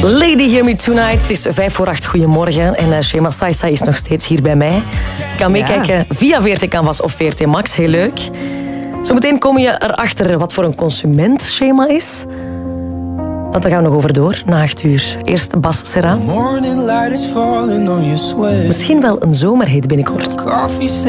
Lady Hear Me Tonight. Het is 7:55. Goedemorgen. En Shema Saisa is nog steeds hier bij mij. Je kan meekijken via VRT Canvas of VRT Max. Heel leuk. Zometeen kom je erachter wat voor een consument Shema is. Want daar gaan we nog over door, na 8 uur. Eerst Bas Serra. Misschien wel een zomerhit binnenkort.